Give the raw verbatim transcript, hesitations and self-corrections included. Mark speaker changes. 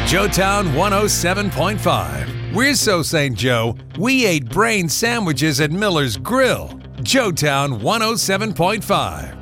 Speaker 1: Joetown one oh seven point five. We're so Saint Joe, we ate brain sandwiches at Miller's Grill. Joetown one oh seven point five.